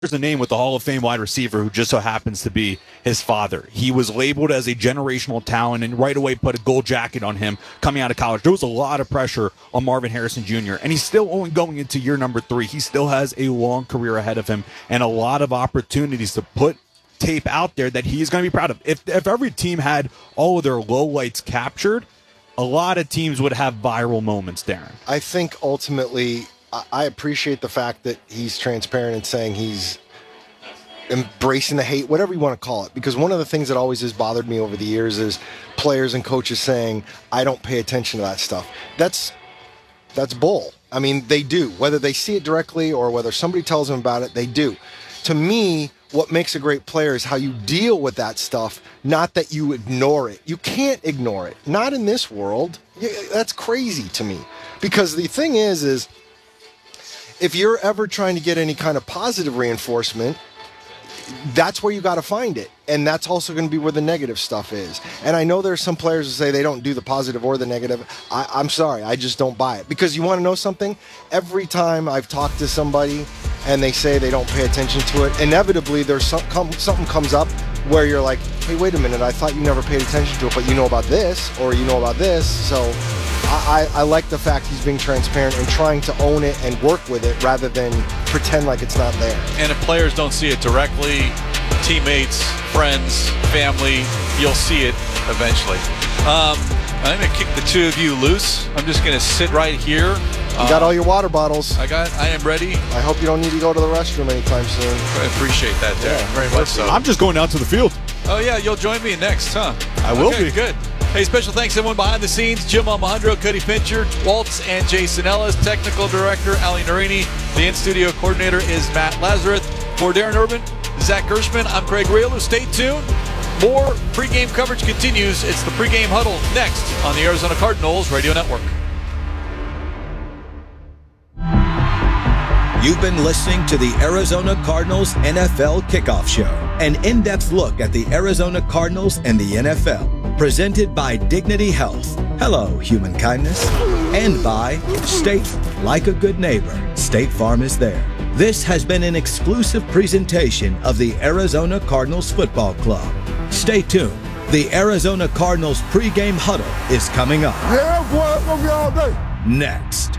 There's a name with the Hall of Fame wide receiver who just so happens to be his father. He was labeled as a generational talent and right away put a gold jacket on him coming out of college. There was a lot of pressure on Marvin Harrison Jr., and he's still only going into year number 3. He still has a long career ahead of him and a lot of opportunities to put tape out there that he's going to be proud of. If every team had all of their lowlights captured, a lot of teams would have viral moments, Darren. I think ultimately I appreciate the fact that he's transparent and saying he's embracing the hate, whatever you want to call it. Because one of the things that always has bothered me over the years is players and coaches saying, I don't pay attention to that stuff. That's bull. I mean, they do. Whether they see it directly or whether somebody tells them about it, they do. To me, what makes a great player is how you deal with that stuff, not that you ignore it. You can't ignore it. Not in this world. That's crazy to me. Because the thing is if you're ever trying to get any kind of positive reinforcement, that's where you got to find it. And that's also going to be where the negative stuff is. And I know there's some players who say they don't do the positive or the negative. I'm sorry, I just don't buy it. Because you want to know something? Every time I've talked to somebody and they say they don't pay attention to it, inevitably there's something comes up where you're like, hey, wait a minute, I thought you never paid attention to it, but you know about this, or you know about this. So I like the fact he's being transparent and trying to own it and work with it rather than pretend like it's not there. And if players don't see it directly, teammates, friends, family, you'll see it eventually. I'm going to kick the two of you loose. I'm just going to sit right here. You got all your water bottles. I am ready. I hope you don't need to go to the restroom anytime soon. I appreciate that, Darren. Yeah, very much so. I'm just going down to the field. Oh, yeah, you'll join me next, huh? I will be. Good. Hey, special thanks to everyone behind the scenes, Jim Almohandro, Cody Fincher, Waltz, and Jason Ellis. Technical director, Ali Narini. The in-studio coordinator is Matt Lazarus. For Darren Urban, Zach Gershman, I'm Craig Reelu. Stay tuned. More pregame coverage continues. It's the pregame huddle next on the Arizona Cardinals Radio Network. You've been listening to the Arizona Cardinals NFL Kickoff Show, an in-depth look at the Arizona Cardinals and the NFL, presented by Dignity Health. Hello, human kindness. And by State, like a good neighbor, State Farm is there. This has been an exclusive presentation of the Arizona Cardinals Football Club. Stay tuned. The Arizona Cardinals pregame huddle is coming up. Yeah, boy, it's gonna be all day. Next.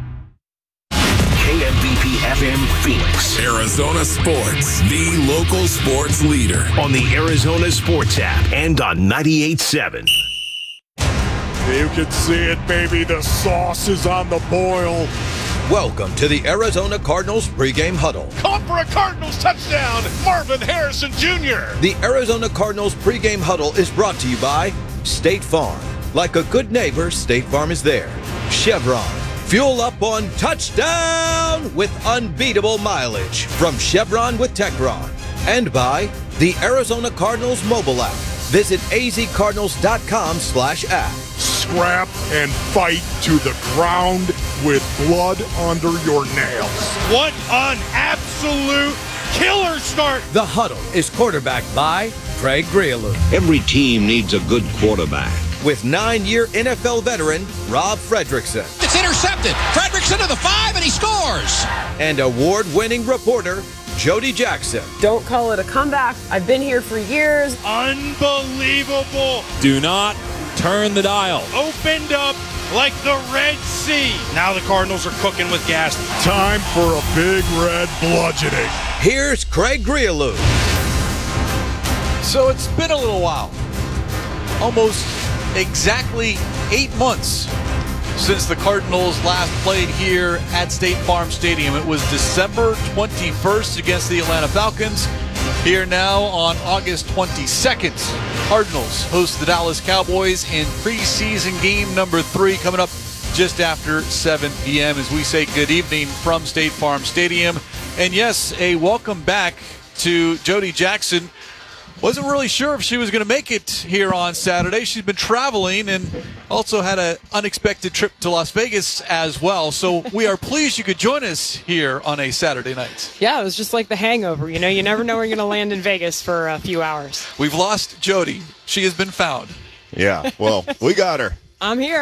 KMBP FM Phoenix. Arizona Sports, the local sports leader. On the Arizona Sports app and on 98.7. You can see it, baby. The sauce is on the boil. Welcome to the Arizona Cardinals pregame huddle. Caught for a Cardinals touchdown, Marvin Harrison Jr. The Arizona Cardinals pregame huddle is brought to you by State Farm. Like a good neighbor, State Farm is there. Chevron. Fuel up on touchdown with unbeatable mileage from Chevron with Techron. And by the Arizona Cardinals mobile app. Visit azcardinals.com/app. Scrap and fight to the ground with blood under your nails. What an absolute killer start. The huddle is quarterbacked by Craig Reelu. Every team needs a good quarterback. With 9-year NFL veteran Rob Fredrickson. It's intercepted. Fredrickson to the 5, and he scores. And award-winning reporter Jody Jackson. Don't call it a comeback. I've been here for years. Unbelievable. Do not turn the dial. Opened up like the Red Sea. Now the Cardinals are cooking with gas. Time for a big red bludgeoning. Here's Craig Reelu. So it's been a little while. Almost exactly 8 months since the Cardinals last played here at State Farm Stadium. It was December 21st against the Atlanta Falcons. Here now on August 22nd, Cardinals host the Dallas Cowboys in preseason game number 3 coming up just after 7 p.m. as we say good evening from State Farm Stadium. And yes, a welcome back to Jody Jackson. Wasn't really sure if she was going to make it here on Saturday. She's been traveling and also had an unexpected trip to Las Vegas as well. So we are pleased you could join us here on a Saturday night. Yeah, it was just like the hangover. You know, you never know where you're going to land in Vegas for a few hours. We've lost Jody. She has been found. Yeah, well, we got her. I'm here.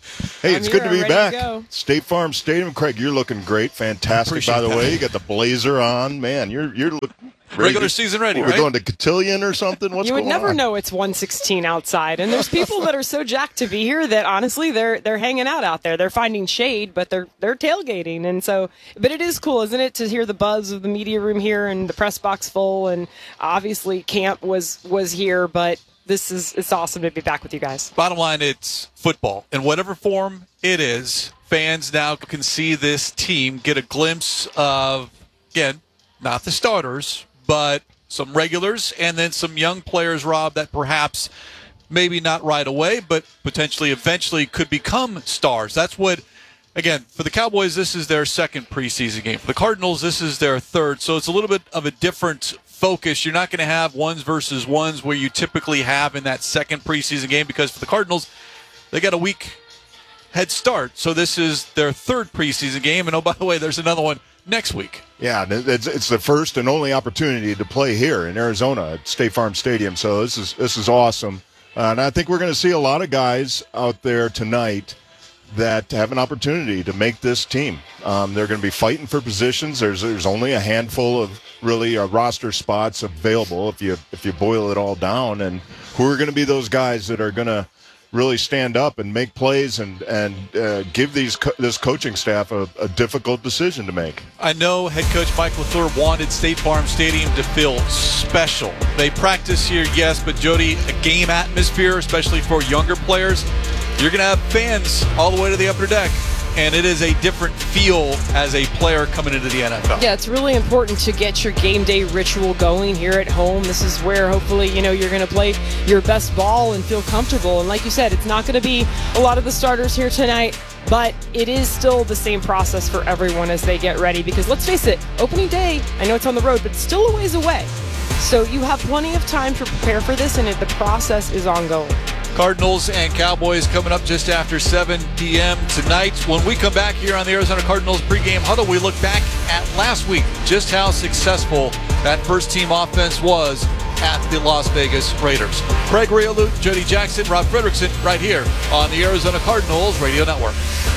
Hey, it's good to be back. To State Farm Stadium. Craig, you're looking great. Fantastic, by the way. You got the blazer on. Man, you're looking regular season ready, We're right? going to Cotillion or something? What's you going on? would never know it's 116 outside. And there's people that are so jacked to be here that honestly they're hanging out there. They're finding shade, but they're tailgating. And so, but it is cool, isn't it, to hear the buzz of the media room here and the press box full. And obviously camp was here, but it's awesome to be back with you guys. Bottom line, it's football. In whatever form it is, fans now can see this team, get a glimpse of, again, not the starters, but some regulars and then some young players, Rob, that perhaps maybe not right away, but potentially eventually could become stars. That's what, again, for the Cowboys, this is their second preseason game. For the Cardinals, this is their third. So it's a little bit of a different focus. You're not going to have ones versus ones where you typically have in that second preseason game, because for the Cardinals, they got a week head start. So this is their third preseason game. And, oh, by the way, there's another one next week. Yeah, it's the first and only opportunity to play here in Arizona at State Farm Stadium. So this is awesome. And I think we're going to see a lot of guys out there tonight that have an opportunity to make this team. They're going to be fighting for positions. There's only a handful of really roster spots available if you boil it all down. And who are going to be those guys that are going to really stand up and make plays and give this coaching staff a difficult decision to make. I know head coach Mike LaFleur wanted State Farm Stadium to feel special. They practice here, yes, but Jody, a game atmosphere, especially for younger players, you're going to have fans all the way to the upper deck. And it is a different feel as a player coming into the NFL. Yeah, it's really important to get your game day ritual going here at home. This is where hopefully, you're going to play your best ball and feel comfortable. And like you said, it's not going to be a lot of the starters here tonight, but it is still the same process for everyone as they get ready. Because let's face it, opening day, I know it's on the road, but it's still a ways away. So you have plenty of time to prepare for this, and the process is ongoing. Cardinals and Cowboys coming up just after 7 p.m. tonight. When we come back here on the Arizona Cardinals pregame huddle, we look back at last week, just how successful that first-team offense was at the Las Vegas Raiders. Craig Riolu, Jody Jackson, Rob Fredrickson, right here on the Arizona Cardinals Radio Network.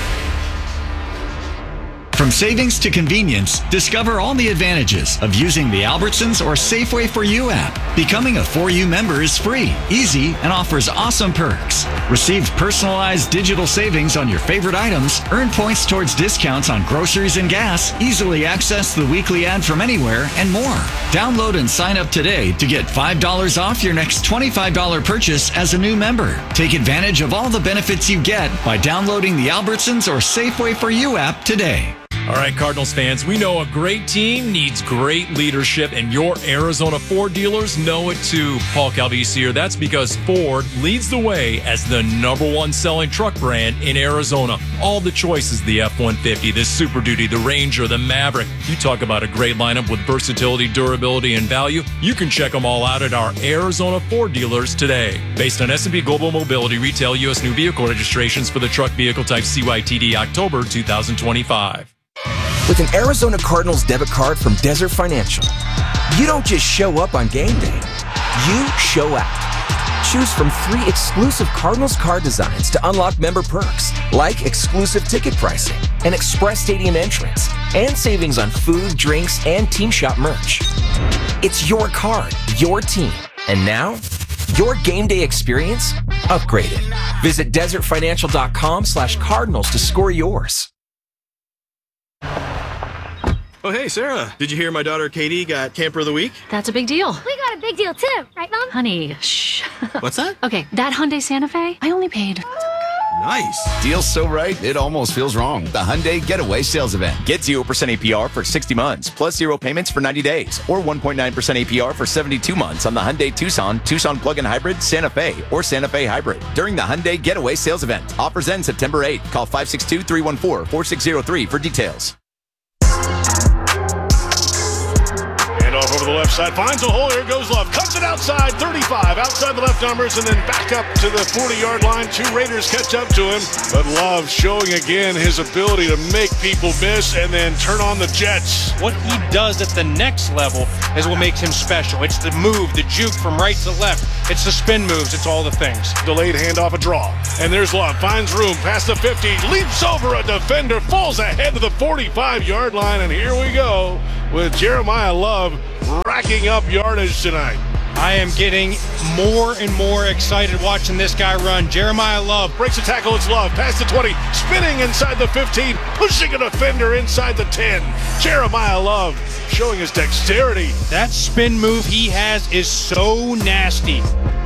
From savings to convenience, discover all the advantages of using the Albertsons or Safeway For You app. Becoming a 4U member is free, easy, and offers awesome perks. Receive personalized digital savings on your favorite items, earn points towards discounts on groceries and gas, easily access the weekly ad from anywhere, and more. Download and sign up today to get $5 off your next $25 purchase as a new member. Take advantage of all the benefits you get by downloading the Albertsons or Safeway For You app today. All right, Cardinals fans, we know a great team needs great leadership, and your Arizona Ford dealers know it too. Paul Calvisi here. That's because Ford leads the way as the #1 selling truck brand in Arizona. All the choices, the F-150, the Super Duty, the Ranger, the Maverick. You talk about a great lineup with versatility, durability, and value. You can check them all out at our Arizona Ford dealers today. Based on S&P Global Mobility, retail U.S. new vehicle registrations for the truck vehicle type CYTD October 2025. With an Arizona Cardinals debit card from Desert Financial, you don't just show up on game day, you show out. Choose from 3 exclusive Cardinals card designs to unlock member perks, like exclusive ticket pricing, an express stadium entrance, and savings on food, drinks, and team shop merch. It's your card, your team, and now, your game day experience upgraded. Visit desertfinancial.com/Cardinals to score yours. Oh, hey, Sarah. Did you hear my daughter Katie got Camper of the Week? That's a big deal. We got a big deal, too. Right, Mom? Honey, shh. What's that? Okay, that Hyundai Santa Fe, I only paid... Nice. Deal's so right, it almost feels wrong. The Hyundai Getaway Sales Event. Get 0% APR for 60 months, plus 0 payments for 90 days, or 1.9% APR for 72 months on the Hyundai Tucson, Tucson Plug-in Hybrid, Santa Fe, or Santa Fe Hybrid during the Hyundai Getaway Sales Event. Offers end September 8th. Call 562-314-4603 for details. Off over over the left side. Finds a hole. Here goes Love. Cuts it outside. 35. Outside the left numbers. And then back up to the 40-yard line. 2 Raiders catch up to him. But Love showing again his ability to make people miss and then turn on the jets. What he does at the next level is what makes him special. It's the move, the juke from right to left. It's the spin moves. It's all the things. Delayed handoff, a draw. And there's Love. Finds room past the 50. Leaps over a defender. Falls ahead to the 45-yard line. And here we go with Jeremiah Love racking up yardage tonight. I am getting more and more excited watching this guy run. Jeremiah Love breaks a tackle. It's Love past the 20, spinning inside the 15, pushing a defender inside the 10. Jeremiah Love showing his dexterity. That spin move he has is so nasty.